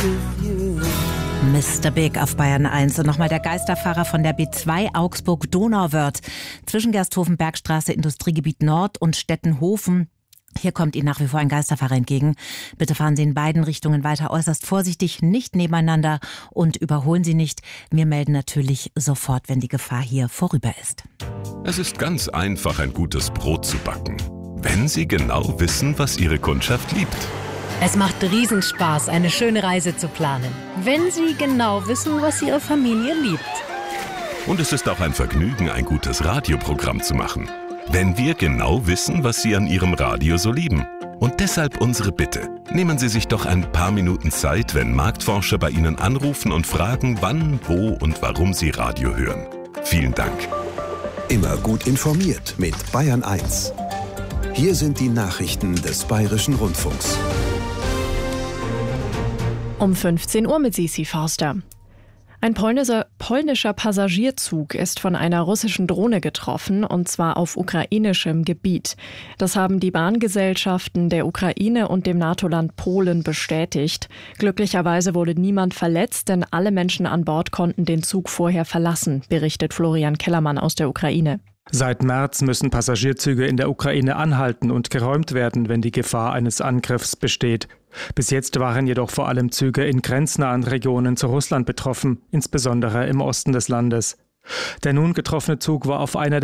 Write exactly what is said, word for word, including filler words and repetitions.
Mister Big auf Bayern eins und nochmal der Geisterfahrer von der B zwei Augsburg-Donauwörth zwischen Gersthofen, Bergstraße, Industriegebiet Nord und Stettenhofen. Hier kommt Ihnen nach wie vor ein Geisterfahrer entgegen. Bitte fahren Sie in beiden Richtungen weiter äußerst vorsichtig, nicht nebeneinander und überholen Sie nicht. Wir melden natürlich sofort, wenn die Gefahr hier vorüber ist. Es ist ganz einfach, ein gutes Brot zu backen, wenn Sie genau wissen, was Ihre Kundschaft liebt. Es macht Riesenspaß, eine schöne Reise zu planen, wenn Sie genau wissen, was Ihre Familie liebt. Und es ist auch ein Vergnügen, ein gutes Radioprogramm zu machen, wenn wir genau wissen, was Sie an Ihrem Radio so lieben. Und deshalb unsere Bitte. Nehmen Sie sich doch ein paar Minuten Zeit, wenn Marktforscher bei Ihnen anrufen und fragen, wann, wo und warum Sie Radio hören. Vielen Dank. Immer gut informiert mit Bayern eins. Hier sind die Nachrichten des Bayerischen Rundfunks. Um fünfzehn Uhr mit Sisi Forster. Ein polnischer, polnischer Passagierzug ist von einer russischen Drohne getroffen, und zwar auf ukrainischem Gebiet. Das haben die Bahngesellschaften der Ukraine und dem NATO-Land Polen bestätigt. Glücklicherweise wurde niemand verletzt, denn alle Menschen an Bord konnten den Zug vorher verlassen, berichtet Florian Kellermann aus der Ukraine. Seit März müssen Passagierzüge in der Ukraine anhalten und geräumt werden, wenn die Gefahr eines Angriffs besteht. Bis jetzt waren jedoch vor allem Züge in grenznahen Regionen zu Russland betroffen, insbesondere im Osten des Landes. Der nun getroffene Zug war auf einer der